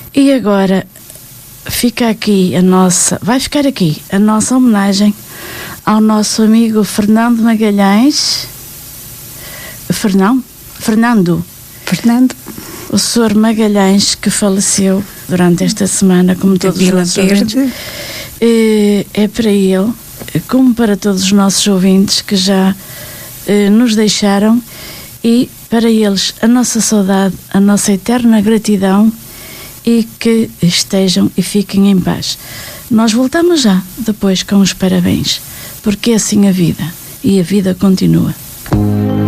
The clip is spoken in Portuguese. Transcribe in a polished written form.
E agora vai ficar aqui a nossa homenagem ao nosso amigo Fernando Magalhães. Fernando. O Sr. Magalhães, que faleceu durante esta semana, como todos os nossos ouvintes. É para ele, como para todos os nossos ouvintes que já nos deixaram, e para eles a nossa saudade, a nossa eterna gratidão, e que estejam e fiquem em paz. Nós voltamos já depois com os parabéns, porque é assim a vida, e a vida continua.